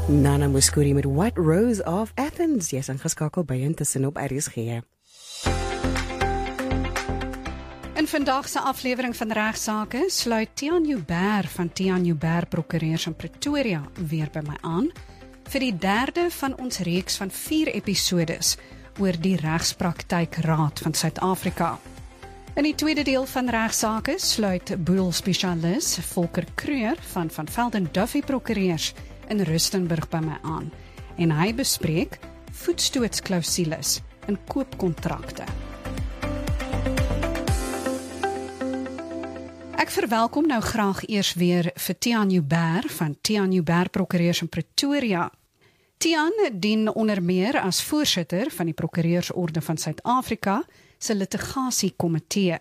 Nana Mouskouri met White Rose of Athens. Jy is ingeskakel by Intussen op RSG. In vandag se aflewering van Regsake sluit Tiaan Joubert van Tiaan Joubert Prokureurs in Pretoria weer by my aan vir die derde van ons reeks van 4 episodes oor die Regspraktykraad van Suid-Afrika. In die tweede deel van Regsake sluit boedelspesialis Volker Kreur van Velden Duffy Prokureurs in Rustenburg by my aan en hy bespreek voetstootsklausules in koopkontrakte. Ek verwelkom nou graag eers weer vir Tiaan Joubert van Tiaan Joubert Prokureurs in Pretoria. Tiaan dien onder meer as voorsitter van die Prokureursorde van Suid-Afrika se litigasiekomitee.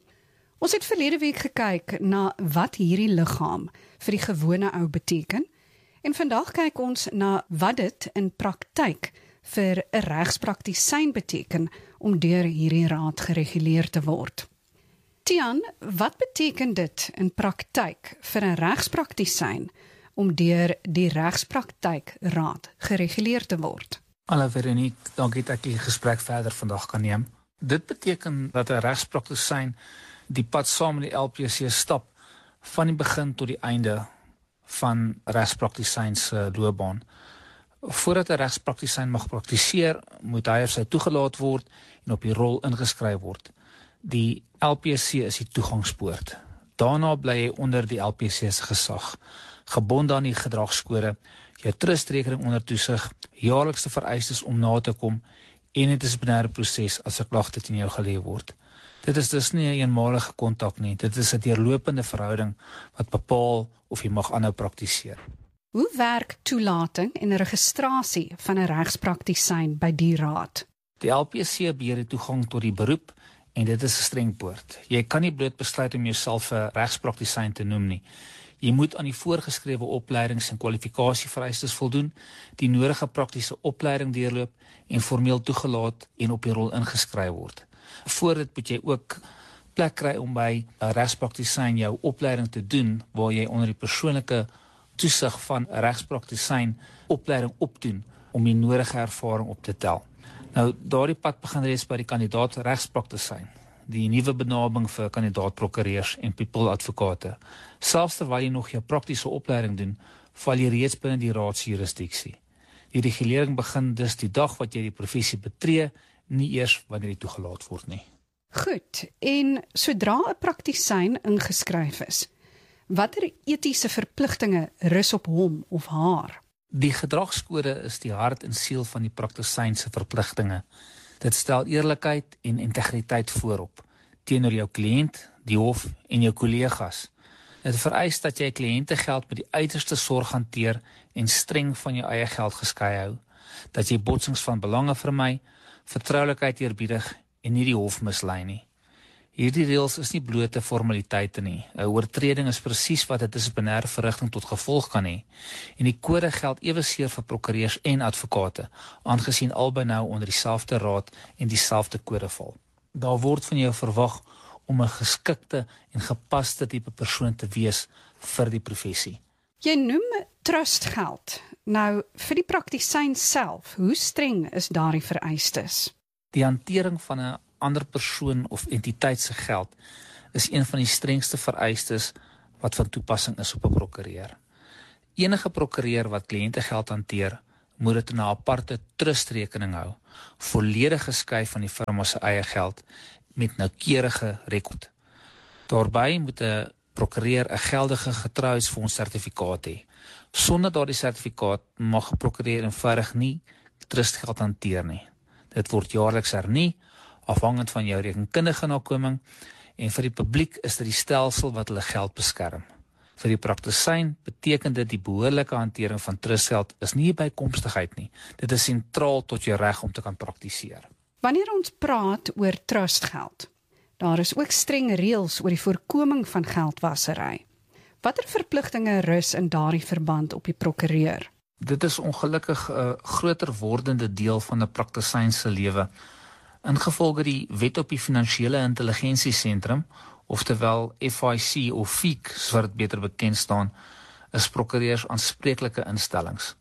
Ons het verlede week gekyk na wat hierdie liggaam vir die gewone ou beteken en vandag kyk ons na wat dit in praktyk vir 'n regspraktisyn beteken om deur hierdie raad gereguleer te word. Tiaan, wat beteken dit in praktyk vir 'n regspraktisyn om deur die Regspraktykraad gereguleer te word? Hallo Veronique, dankie dat ek die gesprek verder vandag kan neem. Dit beteken dat 'n regspraktisyn die pad saam met die LPC stap van die begin tot die einde van regspraktisyns se loopbaan. Voordat 'n regspraktisyn mag praktiseer, moet hy of sy toegelaat word en op die rol ingeskryf word. Die LPC is die toegangspoort. Daarna bly hy onder die LPC se gesag, gebonde aan die gedragskode, jou trustrekening onder toesig, jaarlikse vereistes om na te kom en 'n dissiplinêre proses as 'n klagte teen jou gelê word. Dit is dus nie 'n eenmalige kontak nie, dit is 'n deurlopende verhouding wat bepaal of jy mag aanhou praktiseer. Hoe werk toelating en registrasie van 'n regspraktisyn by die raad? Die LPC beheer die toegang tot die beroep en dit is 'n streng poort. Jy kan nie bloot besluit om jouself 'n regspraktisyn te noem nie. Jy moet aan die voorgeskrewe opleidings- en kwalifikasievereistes voldoen, die nodige praktiese opleiding deurloop en formeel toegelaat en op die rol ingeskryf word. Voor dit moet jy ook plek kry om by 'n regspraktisyn jou opleiding te doen, waar jy onder die persoonlike toesig van 'n regspraktisyn opleiding opdoen om die nodige ervaring op te tel. Nou, daardie pad begin reeds by die kandidaat regspraktisyn, die nuwe benaming vir kandidaat-prokureurs en people-advokate. Selfs terwyl jy nog jou praktiese opleiding doen, val jy reeds binne die raad se jurisdiksie. Die regulering begin dus die dag wat jy die professie betree, nie eers wanneer jy toegelaat word nie. Goed, en sodra 'n praktisyn ingeskryf is, watter etiese verpligtinge rus op hom of haar? Die gedragskode is die hart en siel van die praktisyn se verpligtinge. Dit stel eerlikheid en integriteit voorop teenoor jou kliënt, die hof en jou kollegas. Dit vereis dat jy kliëntegeld met die uiterste sorg hanteer en streng van jou eie geld geskei hou, dat jy botsings van belange vermy, vertroulikheid eerbiedig en nie die hof mislei nie. Hierdie reëls is nie blote formaliteite nie. 'n Oortreding is presies wat 'n dissiplinêre verrigting tot gevolg kan hê. En die kode geld ewenseer vir prokureurs en advokate, aangesien albei nou onder dieselfde raad en dieselfde kode val. Daar word van jou verwag om 'n geskikte en gepaste tipe persoon te wees vir die professie. Jy noem trustgeld. Nou, vir die praktisyn self, hoe streng is daardie vereistes? Die hantering van 'n ander persoon of entiteit se geld is een van die strengste vereistes wat van toepassing is op 'n prokureur. Enige prokureur wat kliëntegeld hanteer, moet dit in 'n aparte trustrekening hou, volledig geskei van die firma se eie geld met noukeurige rekord. Daarbey moet 'n prokureur 'n geldige getrouheidsfonds-sertifikaat hê. Sonder daardie sertifikaat mag 'n prokureur eenvoudig nie trustgeld hanteer nie. Dit word jaarliks hernie, afhangend van jou rekenkundige nakoming, en vir die publiek is dit die stelsel wat hulle geld beskerm. Vir die praktisyn beteken dit die behoorlike hantering van trustgeld is nie 'n bykomstigheid nie. Dit is sentraal tot jou reg om te kan praktiseer. Wanneer ons praat oor trustgeld, daar is ook streng reëls oor die voorkoming van geldwasery. Watter verpligtinge rus in daardie verband op die prokureur? Dit is ongelukkig 'n groter wordende deel van 'n praktisyn se lewe. Ingevolge die Wet op die Finansiële Intelligensie Sentrum, oftewel FIC of FIC, soos wat dit beter bekend staan, is prokureurs aanspreeklike instellings.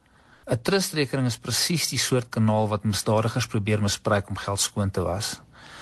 'n trustrekening is presies die soort kanaal wat misdadigers probeer misbruik om geld skoon te was.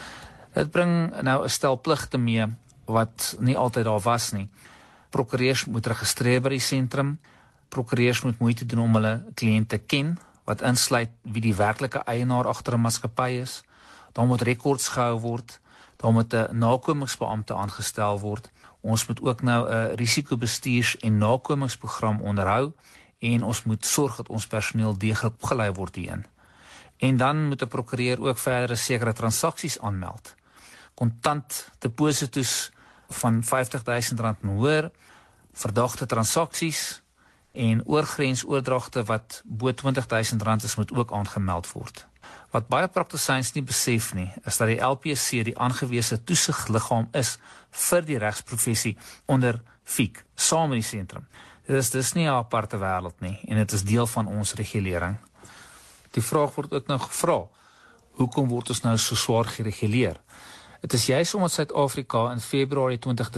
Dit bring nou 'n stel pligte mee wat nie altyd daar was nie. Prokureurs moet registreer by die sentrum. Prokureurs moet moeite doen om hulle kliënte ken, wat insluit wie die werklike eienaar agter 'n maatskappy is. Daar moet rekords gehou word. Daar moet 'n nakomingsbeampte aangestel word. Ons moet ook nou 'n risikobestuurs- en nakomingsprogram onderhou en ons moet sorg dat ons personeel deeglik opgelei word hierin. En dan moet 'n prokureur ook verdere sekere transaksies aanmeld. Kontant depositos van R50.000 en hoër, verdagte transaksies en oorgrensoordragte wat bo R20.000 is, moet ook aangemeld word. Wat baie praktisyns nie besef nie, is dat die LPSC die aangewese toesigliggaam is vir die regsprofessie onder FIK, saam met die sentrum. Dit is nie 'n aparte wêreld nie en dit is deel van ons regulering. Die vraag word ook nou gevra, hoekom word ons nou so swaar gereguleer? Dit is juist omdat Suid-Afrika in Februarie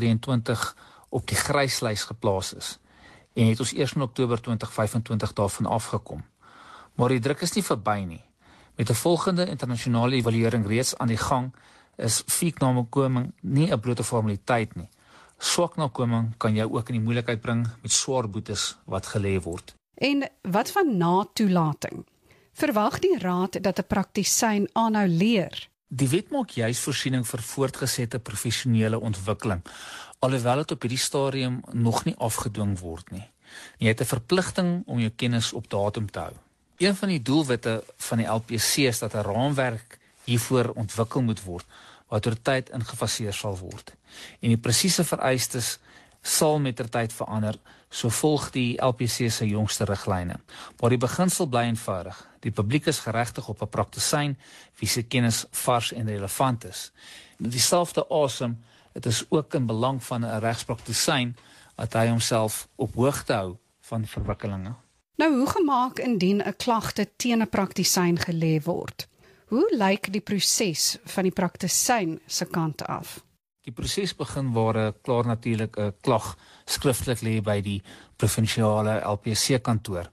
2023 op die gryslys geplaas is en het ons eers in Oktober 2025 daarvan afgekom. Maar die druk is nie verby nie. Met 'n volgende internasionale evaluering reeds aan die gang, is FIK-nakoming nie 'n blote formaliteit nie. Swak nakoming kan jou ook in die moeilikheid bring met swaar boetes wat gelê word. En wat van na-toelating? Verwag die raad dat 'n praktisyn aanhou leer? Die wet maak juis voorsiening vir voortgesette professionele ontwikkeling, alhoewel dit op hierdie stadium nog nie afgedwing word nie. Jy het 'n verpligting om jou kennis op datum te hou. Een van die doelwitte van die LPSC is dat 'n raamwerk hiervoor ontwikkel moet word, wat oor tyd ingefaseer sal word. En die presiese vereistes sal met ter tyd verander, so volg die LPSC se jongste riglyne. Maar die beginsel bly eenvoudig. Die publiek is geregtig op 'n praktisyn wie se kennis vars en relevant is. Met dieselfde asem, dit is ook in belang van 'n regspraktisyn dat hy homself op hoogte hou van verwikkelinge. Nou, hoe gemaak indien 'n klagte teen 'n praktisyn gelê word? Hoe lyk die proses van die praktisyn se kant af? Die proses begin waar klaar natuurlik 'n klag skriftelik lê by die provinsiale LPSC-kantoor.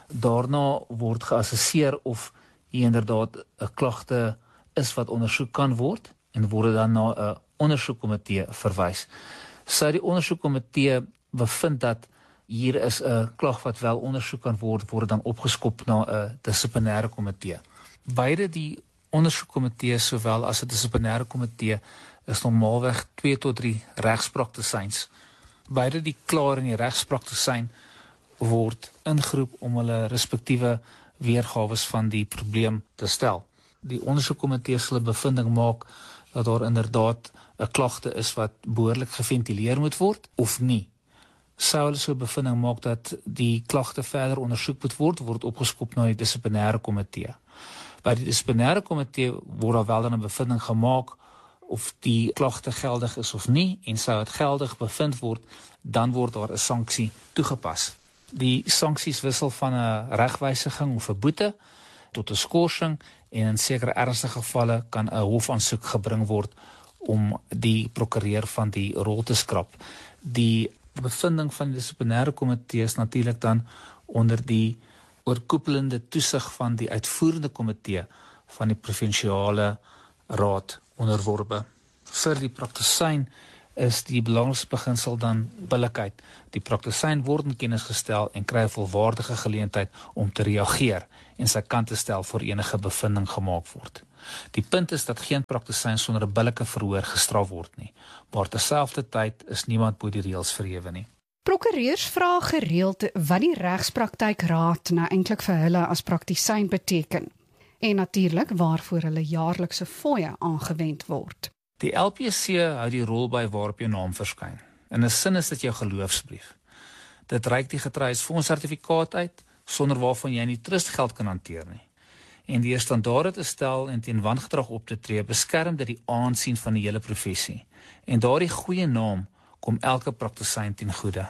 Daarna word geassesseer of hier inderdaad 'n klagte is wat ondersoek kan word en word dan na 'n ondersoekkomitee verwys. Sou die ondersoekkomitee bevind dat hier is 'n klag wat wel ondersoek kan word, word dan opgeskop na 'n dissiplinêre komitee. Beide die ondersoekkomitee sowel as 'n dissiplinêre komitee is normaalweg 2 tot 3 regspraktisyns. Beide die klaar en die regspraktisyn word ingeroep om hulle respektiewe weergawe van die probleem te stel. Die ondersoekkomitee sal 'n bevinding maak dat daar inderdaad 'n klagte is wat behoorlik geventileer moet word of nie. Sou hulle so 'n bevinding maak dat die klagte verder ondersoek moet word opgeskop na die dissiplinêre komitee. By die dissiplinêre komitee word daar wel dan 'n bevinding gemaak of die klagte geldig is of nie, en sou dit geldig bevind word, dan word daar 'n sanksie toegepas. Die sanksies wissel van 'n regwysiging of 'n boete tot 'n skorsing, en in sekere ernstige gevalle kan 'n hofaansoek gebring word om die prokureur van die rol te skrap. Die bevinding van die dissiplinêre komitee is natuurlik dan onder die oorkoepelende toesig van die uitvoerende komitee van die provinsiale raad onderworpe. Vir die praktisyn is die belangrikste beginsel dan billikheid. Die praktisyn word in kennis gestel en kry 'n volwaardige geleentheid om te reageer en sy kant te stel voor enige bevinding gemaak word. Die punt is dat geen praktisyn sonder 'n billike verhoor gestraf word nie, maar terselfdertyd is niemand bo die reëls verhewe nie. Prokureurs vra gereeld wat die regspraktykraad nou eintlik vir hulle as praktisyn beteken, en natuurlik waarvoor hulle jaarlikse fooie aangewend word. Die LPSC hou die rol by waarop jou naam verskyn. In 'n sin is dit jou geloofsbrief. Dit reik die getrouheidsfondssertifikaat uit, sonder waarvan jy nie trustgeld kan hanteer nie. En deur standaarde te stel en teen wangedrag op te tree, beskerm dit die aansien van die hele professie. En daardie goeie naam kom elke praktisyn ten goeie.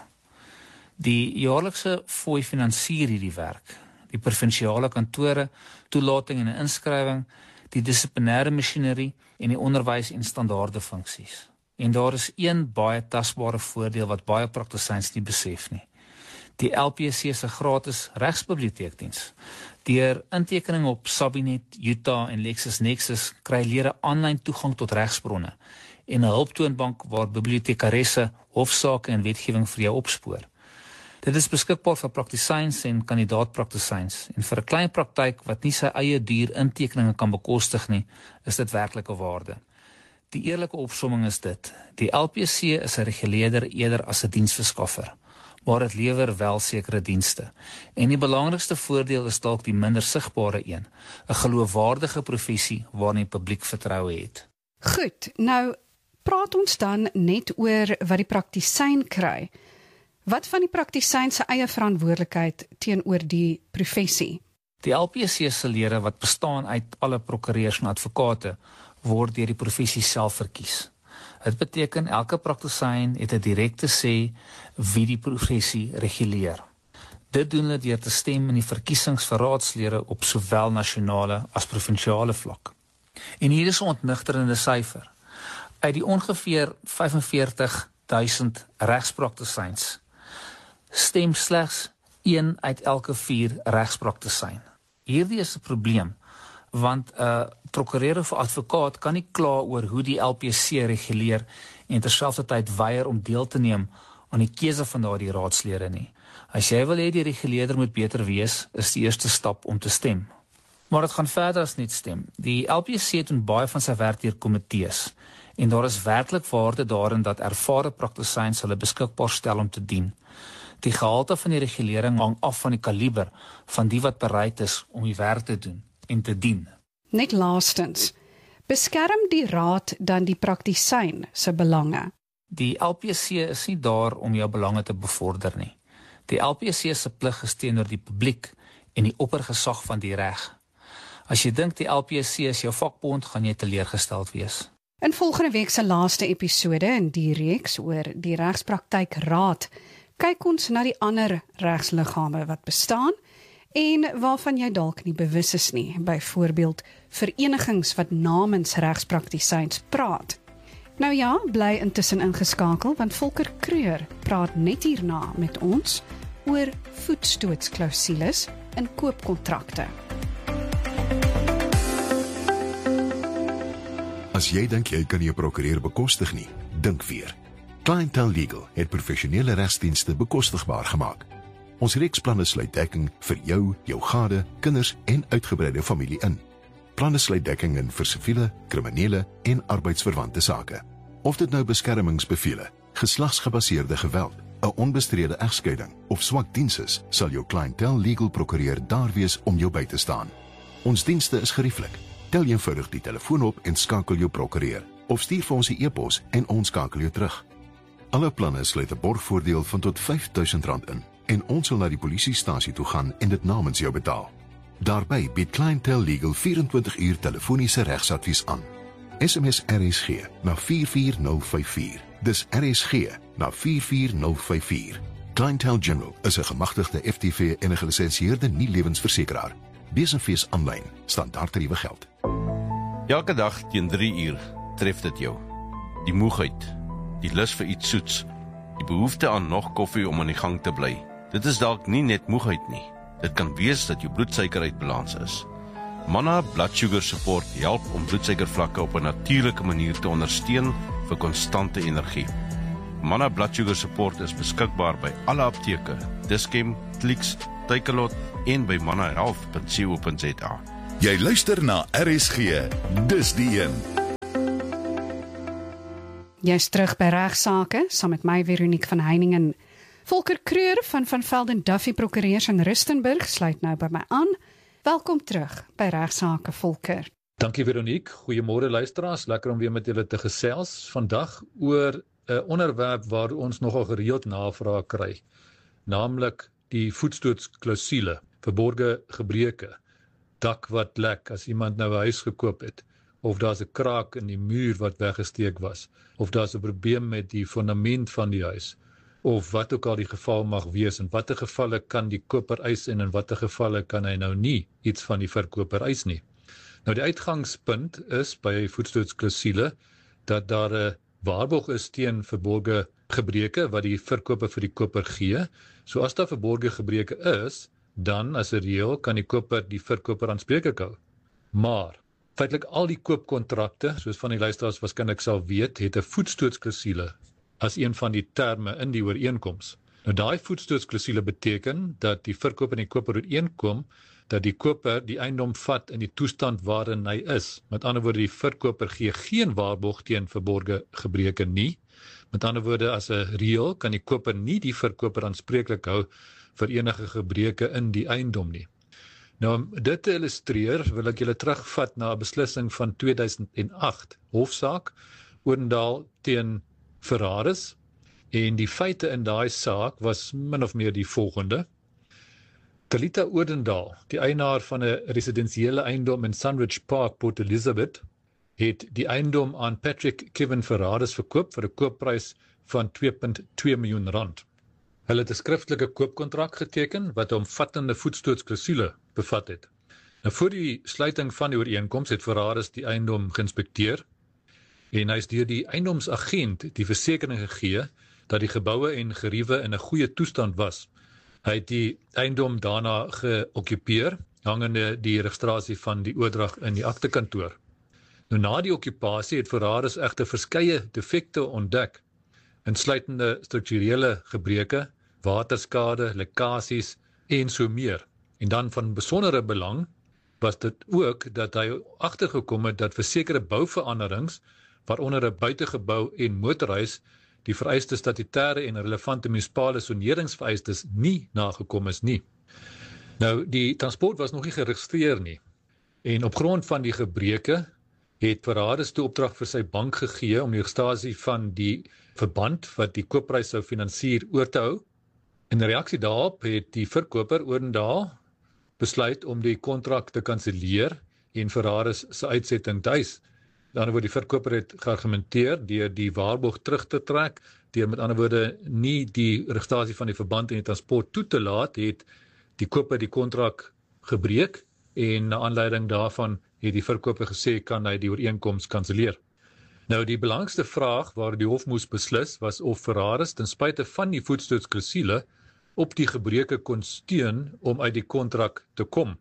Die jaarlikse fooi finansier hierdie werk. Die provinsiale kantore, toelating en 'n inskrywing, die dissiplinêre masjinerie en die onderwys en standaarde funksies. En daar is een baie tasbare voordeel wat baie praktisyns nie besef nie. Die LPSC se gratis regsbiblioteekdiens. Deur intekening op Sabinet, Utah en LexisNexis kry lede aanlyn toegang tot regsbronne en 'n hulptoonbank waar bibliotekaresse hofsaake en wetgewing vir jou opspoor. Dit is beskikbaar vir praktisyns en kandidaat-praktisyns en vir 'n klein praktyk wat nie sy eie duur intekeninge kan bekostig nie, is dit werklike waarde. Die eerlike opsomming is dit: die LPSC is 'n reguleerder eerder as 'n diensverskaffer, maar dit lewer wel sekere dienste. En die belangrikste voordeel is dalk die minder sigbare een, 'n geloofwaardige professie waarin die publiek vertroue het. Goed, nou praat ons dan net oor wat die praktisyn kry. Wat van die praktisyn se eie verantwoordelikheid teenoor die professie? Die LPSC se lede wat bestaan uit alle prokureurs en advokate word deur die professie self verkies. Dit beteken elke praktisyn het 'n direkte sê wie die professie reguleer. Dit doen hulle deur te stem in die verkiesings vir raadslede op sowel nasionale as provinsiale vlak. En hier is 'n ontnigterende syfer. Uit die ongeveer 45.000 regspraktisyns stem slegs 1 uit elke 4 regspraktisyn. Hierdie is 'n probleem, want 'n prokureur of advokaat kan nie kla oor hoe die LPSC reguleer en terselfdertyd weier om deel te neem aan die keuse van daardie raadslede nie. As jy wil hê die reguleerder moet beter wees, is die eerste stap om te stem. Maar dit gaan verder as net stem. Die LPSC doen baie van sy werk deur komitees en daar is werklik waarde daarin dat ervare praktisyns hulle beskikbaar stel om te dien. Die gehalte van die regulering hang af van die kaliber van die wat bereid is om die werk te doen en te dien. Net laastens, beskerm die raad dan die praktisyn se belange? Die LPSC is nie daar om jou belange te bevorder nie. Die LPSC se plig is teenoor die publiek en die oppergesag van die reg. As jy dink die LPSC is jou vakbond, gaan jy teleurgesteld wees. In volgende week se laaste episode in die reeks oor die Regspraktyk Raad, kyk ons na die ander regsliggame wat bestaan en waarvan jy dalk nie bewus is nie, byvoorbeeld verenigings wat namens regspraktisyns praat. Nou ja, bly intussen ingeskakel, want Volker Kreur praat net hierna met ons oor voetstootsklausules in koopkontrakte. As jy dink jy kan nie 'n prokureur bekostig nie, dink weer. Clientele Legal het professionele regsdienste bekostigbaar gemaak. Ons reeksplanne sluit dekking vir jou, jou gade, kinders en uitgebreide familie in. Planne sluit dekking in vir siviele, kriminele en arbeidsverwante sake. Of dit nou beskermingsbevele, geslagsgebaseerde geweld, 'n onbestrede egskeiding of swak diens is, sal jou Clientele Legal prokureur daar wees om jou by te staan. Ons dienste is gerieflik. Tel eenvoudig die telefoon op en skakel jou prokureur, of stuur vir ons 'n e-pos en ons skakel jou terug. Alle planne sluit 'n borgvoordeel van tot R5.000 in en ons sal na die polisiestasie toe gaan en dit namens jou betaal. Daarbey bied Clientele Legal 24 uur telefoniese regsadvies aan. SMS RSG na 44054. Dis RSG na 44054. Clientele General is 'n gemagtigde FTV en 'n gelisensieerde nie-lewensversekeraar. Besenfees aanlyn, standaardtariewe geld. Elke dag teen 3 uur tref dit jou. Die moegheid, die lus vir iets soets, die behoefte aan nog koffie om aan die gang te bly. Dit is dalk nie net moegheid nie. Dit kan wees dat jou bloedsuiker uit balans is. Manna Blood Sugar Support help om bloedsuikervlakke op 'n natuurlike manier te ondersteun vir konstante energie. Manna Blood Sugar Support is beskikbaar by alle apteke, Dischem, Clicks, Takealot en by mannahealth.co.za. Jy luister na RSG, dis die een. Jy's terug by Regsake, saam met my Veronique van Heiningen. Volker Kreur van Velden Duffy Prokureurs in Rustenburg sluit nou by my aan. Welkom terug by Regsake, Volker. Dankie Veronique, goeiemôre luisteraars, lekker om weer met julle te gesels. Vandag oor 'n onderwerp waar ons nogal gereeld navrae kry, naamlik die voetstootsklausule, verborgde gebreke, dak wat lek as iemand nou 'n huis gekoop het, of daar's 'n kraak in die muur wat weggesteek was, of daar's 'n probleem met die fondament van die huis, of wat ook al die geval mag wees. In watter gevalle kan die koper eis en in watter gevalle kan hy nou nie iets van die verkoper eis nie. Nou die uitgangspunt is by voetstootsklausule dat daar 'n waarborg is teen verborgde gebreke wat die verkoper vir die koper gee. So as daar verborgde gebreke is, dan as 'n reël kan die koper die verkoper aanspreeklik hou. Maar feitelik al die koopkontrakte, soos van die luisteraars waarskynlik sal weet, het 'n voetstootsklausule as een van die terme in die ooreenkoms. Nou daai voetstootsklausule beteken dat die verkoper en die koper ooreenkom dat die koper die eiendom vat in die toestand waarin hy is. Met ander woorde, die verkoper gee geen waarborg teen verborgde gebreke nie. Met ander woorde, as 'n reël kan die koper nie die verkoper aanspreeklik hou vir enige gebreke in die eiendom nie. Nou, om dit te illustreer, wil ek julle terugvat na 'n beslissing van 2008, hofsaak, Odendaal teen Ferraris, en die feite in daai saak was min of meer die volgende. Talita Odendaal, die eienaar van 'n residensiële eiendom in Sunridge Park, Port Elizabeth, het die eiendom aan Patrick Kevin Ferraris verkoop vir 'n koopprys van R2.2 miljoen. Hulle het 'n skriftelike koopkontrak geteken wat 'n omvattende voetstootsklausule bevat het. Nou voor die sluiting van die ooreenkoms het Ferraris die eiendom geïnspekteer en hy is deur die eiendomsagent die versekering gegee dat die geboue en geriewe in 'n goeie toestand was. Hy het die eiendom daarna geokkupeer, hangende die registrasie van die oordrag in die aktekantoor. Nou na die okkupasie het Ferraris egter verskeie defekte ontdek, insluitende strukturele gebreke, waterskade, lekkasies en so meer. En dan van besondere belang was dit ook dat hy agtergekom het dat vir sekere bouveranderings, waaronder 'n buitegebou en motorhuis, die vereiste statutêre en relevante munisipale soneringsvereistes nie nagekom is nie. Nou, die transport was nog nie geregistreer nie. En op grond van die gebreke het Ferraris toe opdrag vir sy bank gegee om die registrasie van die verband wat die koopprys sou finansier oor te hou. In reaksie daarop het die verkoper Odendaal besluit om die kontrak te kanselleer en Ferraris se uitsetting te eis. Met ander woorde, die verkoper het geargumenteer deur die waarborg terug te trek, deur met ander woorde nie die registrasie van die verband en die transport toe te laat, het die koper die kontrak gebreek en na aanleiding daarvan het die verkoper gesê kan hy die ooreenkoms kanselleer. Nou die belangrikste vraag waar die hof moes beslis was of Ferraris ten spyte van die voetstootsklausule op die gebreke kon steun om uit die kontrak te kom.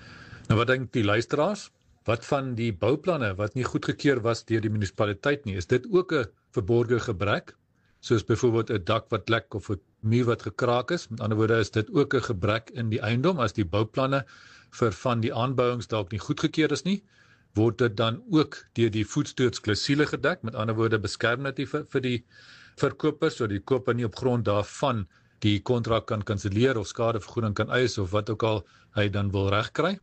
Nou wat dink die luisteraars? Wat van die bouplanne wat nie goedgekeur was deur die munisipaliteit nie? Is dit ook 'n verborgde gebrek? Soos byvoorbeeld 'n dak wat lek of 'n muur wat gekraak is? Met ander woorde, is dit ook 'n gebrek in die eiendom as die bouplanne vir van die aanbouings dalk nie goedgekeur is nie? Word dit dan ook deur die voetstootsklausule gedek? Met ander woorde, beskerm dit vir die verkoper sodat die koper nie op grond daarvan die kontrak kan kanselleer of skadevergoeding kan eis of wat ook al hy dan wil regkry.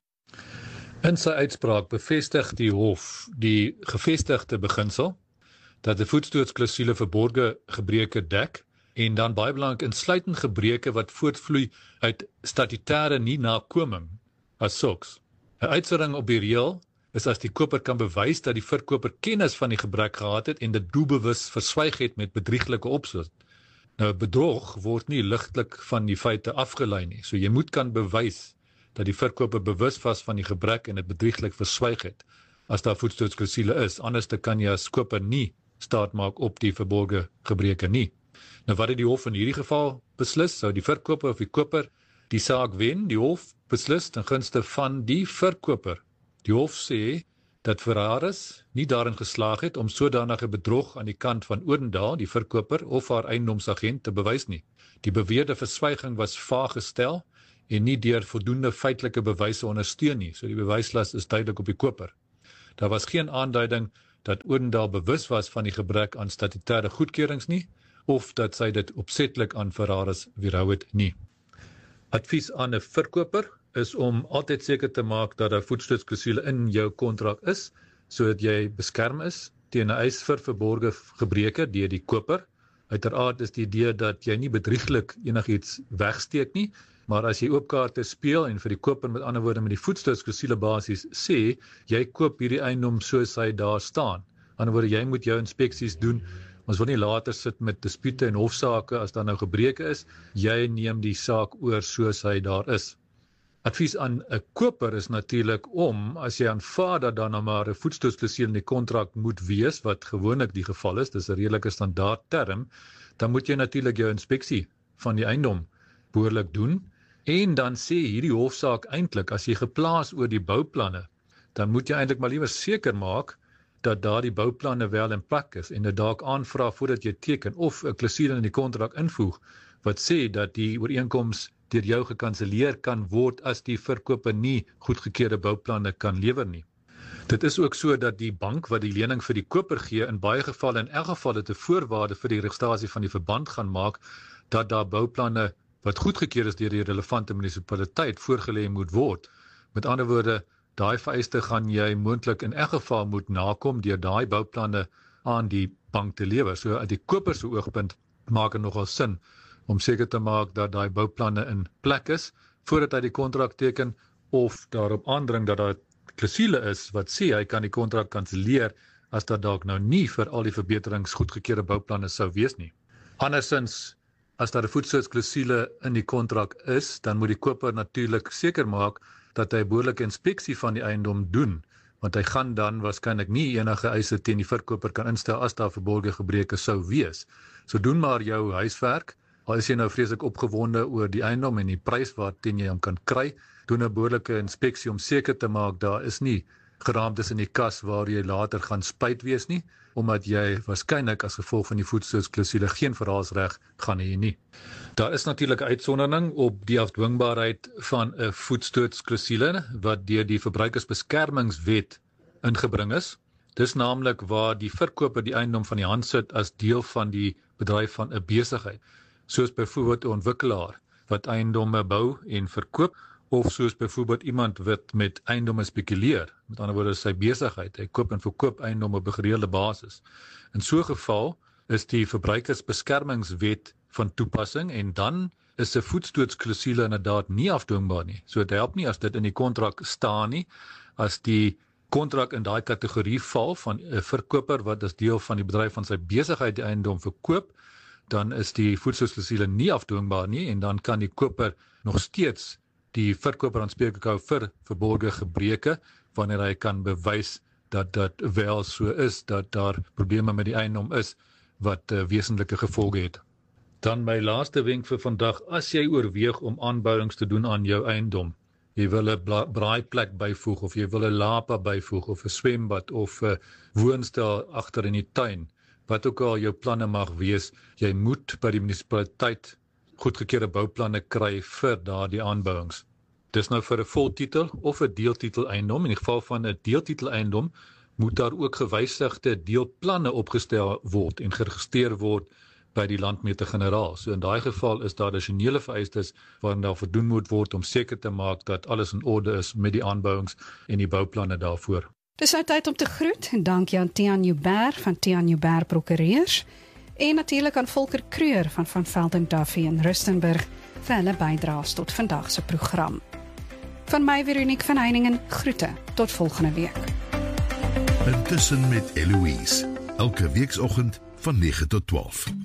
In sy uitspraak bevestig die hof die gevestigde beginsel dat die voetstootsklausule verborgde gebreke dek en dan baie belangrik insluitend gebreke wat voortvloei uit statutêre nie nakoming as sulks. 'n Uitsondering op die reël is as die koper kan bewys dat die verkoper kennis van die gebrek gehad het en dit doelbewus verswyg het met bedrieglike opset. Nou, bedrog word nie ligtelik van die feite afgelei nie. So jy moet kan bewys dat die verkoper bewus was van die gebrek en dit bedrieglik verswyg het as daar voetstootsklausule is. Anders kan jy as koper nie staat maak op die verborgde gebreke nie. Nou wat het die hof in hierdie geval beslis? Sou die verkoper of die koper die saak wen? Die hof beslis ten gunste van die verkoper. Die hof sê dat Ferraris nie daarin geslaag het om sodanige bedrog aan die kant van Odendaal, die verkoper of haar eiendomsagent te bewys nie. Die beweerde verswyging was vaag gestel en nie deur voldoende feitelike bewyse ondersteun nie. So die bewyslas is duidelik op die koper. Daar was geen aanduiding dat Odendaal bewus was van die gebrek aan statutêre goedkeurings nie of dat sy dit opsetlik aan Ferraris weerhou het nie. Advies aan 'n verkoper is om altyd seker te maak dat daar voetstootsklausule in jou kontrak is, sodat jy beskerm is teen 'n eis vir verborgde gebreke deur die koper. Uiteraard is die idee dat jy nie bedrieglik enigiets wegsteek nie, maar as jy oopkaarte speel en vir die koper met ander woorde met die voetstootsklausule basis sê, jy koop hierdie eiendom soos hy daar staan. Ander woorde, jy moet jou inspeksies doen. Ons wil nie later sit met dispute en hofsaake as daar nou gebreke is, jy neem die saak oor soos hy daar is. Advies aan 'n koper is natuurlik om, as jy aanvaar dat daar nou maar 'n voetstootsklausule in die kontrak moet wees, wat gewoonlik die geval is, dis 'n redelike standaard term, dan moet jy natuurlik jou inspeksie van die eiendom behoorlik doen. En dan sê hierdie hofsaak eintlik, as jy geplaas oor die bouplanne, dan moet jy eintlik maar liewer seker maak dat daardie bouplanne wel in plek is en dit dalk aanvra voordat jy teken of 'n klausule in die kontrak invoeg wat sê dat die ooreenkoms deur jou gekanselleer kan word as die verkoper nie goedgekeurde bouplanne kan lewer nie. Dit is ook so dat die bank wat die lening vir die koper gee, in baie gevalle in elk geval dit 'n voorwaarde vir die registrasie van die verband gaan maak, dat daar bouplanne wat goedgekeur is deur die relevante munisipaliteit voorgelê moet word. Met ander woorde, daai vereiste gaan jy moontlik in elk geval moet nakom deur daai bouplanne aan die bank te lewer. So uit die koper se oogpunt maak dit nogal sin om seker te maak dat daai bouplanne in plek is voordat hy die kontrak teken, of daarop aandring dat daar klausule is wat sê hy kan die kontrak kanselleer as dat dalk nou nie vir al die verbeterings goedgekeurde bouplanne sou wees nie. Andersins, as daar 'n voetstootsklausule in die kontrak is, dan moet die koper natuurlik seker maak dat hy 'n behoorlike inspeksie van die eiendom doen, want hy gaan dan waarskynlik nie enige eise teen die verkoper kan instel as daar verborgde gebreke sou wees. So doen maar jou huiswerk. Al is jy nou vreeslik opgewonde oor die eiendom en die prys waarteen jy hom kan kry, doen 'n behoorlike inspeksie om seker te maak daar is nie geraamtes in die kas waar jy later gaan spyt wees nie, omdat jy waarskynlik as gevolg van die voetstootsklausule geen verhaalsreg gaan hê nie. Daar is natuurlik 'n uitsondering op die afdwingbaarheid van 'n voetstootsklausule wat deur die Verbruikersbeskermingswet ingebring is. Dis naamlik waar die verkoper die eiendom van die hand sit as deel van die bedryf van 'n besigheid, soos byvoorbeeld 'n ontwikkelaar wat eiendomme bou en verkoop, of soos byvoorbeeld iemand wat met eiendomme spekuleer, met ander woorde sy besigheid, hy koop en verkoop eiendomme op 'n gereelde basis. In so 'n geval is die Verbruikersbeskermingswet van toepassing en dan is 'n voetstootsklausule inderdaad nie afdwingbaar nie. So dit help nie as dit in die kontrak staan nie, as die kontrak in daai kategorie val van 'n verkoper wat as deel van die bedryf van sy besigheid die eiendom verkoop, dan is die voetstootsklausule nie afdwingbaar nie en dan kan die koper nog steeds die verkoper aanspreeklik hou vir verborgde gebreke wanneer hy kan bewys dat dit wel so is, dat daar probleme met die eiendom is wat wesentlike gevolge het. Dan my laaste wenk vir vandag, as jy oorweeg om aanbouings te doen aan jou eiendom, jy wil 'n braaiplek byvoeg of jy wil 'n lapa byvoeg of 'n swembad of 'n woonstel agter in die tuin, wat ook al jou planne mag wees, jy moet by die munisipaliteit goedgekeurde bouplanne kry vir daardie aanbouings. Dis nou vir 'n voltitel of 'n deeltitel eiendom. In die geval van 'n deeltitel eiendom moet daar ook gewysigde deelplanne opgestel word en geregistreer word by die landmeter-generaal. So in daai geval is daar addisionele vereistes waaraan daar voldoen moet word om seker te maak dat alles in orde is met die aanbouings en die bouplanne daarvoor. Dis nou tyd om te groet en dankie aan Tiaan Joubert van Tiaan Joubert Prokureurs en natuurlik aan Volker Kreur van Velden Duffy in Rustenburg vir hulle bydraes tot vandag se program. Van my Veronique van Heiningen groete tot volgende week. Intussen met Eloise, elke weekoggend van 9 tot 12.